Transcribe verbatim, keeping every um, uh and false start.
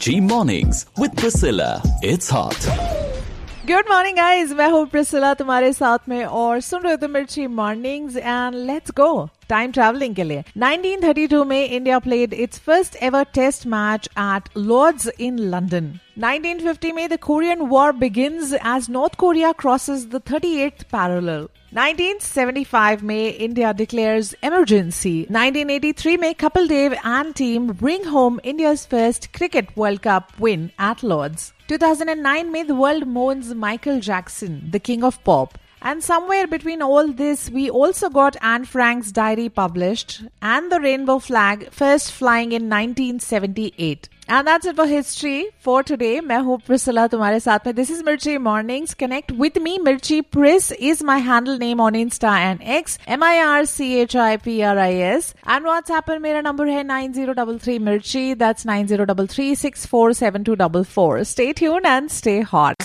Mirchi Mornings with Priscilla. It's hot. Good morning guys, मैं हूँ Priscilla तुम्हारे साथ में और सुन रहे हो तो मिर्ची mornings and let's go time travelling के लिए। नाइनटीन थर्टी टू में India played it's first ever test match at Lord's in London. Nineteen fifty में the Korean war begins as north Korea crosses the thirty eighth parallel. Nineteen seventy five में India declares emergency. Nineteen eighty three में Kapil Dev and team bring home India's first cricket world cup win at Lord's. two thousand nine में the world mourns Michael Jackson, the king of pop. And somewhere between all this, we also got Anne Frank's diary published and the rainbow flag first flying in nineteen seventy-eight. And that's it for history for today. मैं हूँ Priscilla तुम्हारे साथ में. This is Mirchi Mornings. Connect with me. Mirchi Pris is my handle name on Insta and X. M I R C H I P R I S. And WhatsApp पर मेरा number है nine zero three three Mirchi. That's nine zero three three six four seven two four four. Stay tuned and stay hot.